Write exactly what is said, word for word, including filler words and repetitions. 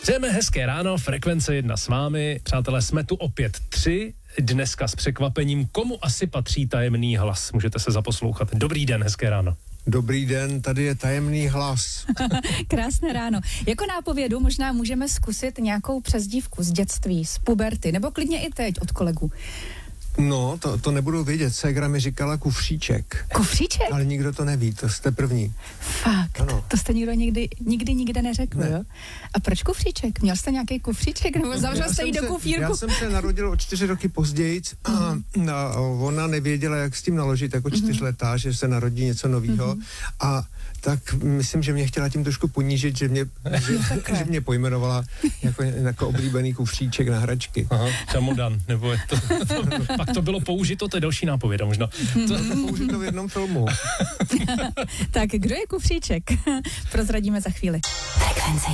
Přejeme hezké ráno, Frekvence jedna s vámi. Přátelé, jsme tu opět tři, dneska s překvapením. Komu asi patří tajemný hlas? Můžete se zaposlouchat. Dobrý den, hezké ráno. Dobrý den, tady je tajemný hlas. Krásné ráno. Jako nápovědu možná můžeme zkusit nějakou přezdívku z dětství, z puberty, nebo klidně i teď od kolegů. No, to, to nebudu vědět. Ségra mi říkala kufříček. Kufříček? Ale nikdo to neví, to jste první. Fakt, ano. To jste nikdo nikdy, nikdy nikde neřekl, ne. jo? A proč kufříček? Měl jste nějaký kufříček, nebo zavřel jste jí do kufírku? Já jsem se narodil o čtyři roky později a, mm. a ona nevěděla, jak s tím naložit jako čtyřletá, že se narodí něco novýho mm. a tak myslím, že mě chtěla tím trošku ponížit, že mě, že, že mě pojmenovala jako, jako oblíbený kufříček na hračky. Aha, čamodan, nebo je to, to, pak to bylo použito, to je další nápověda možná. To je použito v jednom filmu. Tak, kdo je kufříček? Prozradíme za chvíli. Frekvence.